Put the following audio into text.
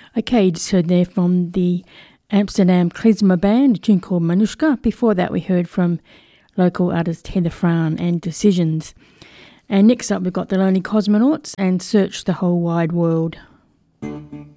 Okay, you just heard there from the Amsterdam Klezmer Band, a tune called Manushka. Before that, we heard from local artist Heather Frown and Decisions. And next up, we've got the Lonely Cosmonauts and Search the Whole Wide World.